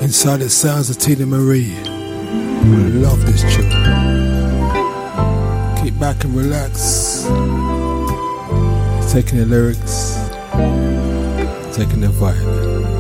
Inside the sounds of Tina Marie. I love this tune. Keep back and relax. Taking the lyrics, taking the vibe.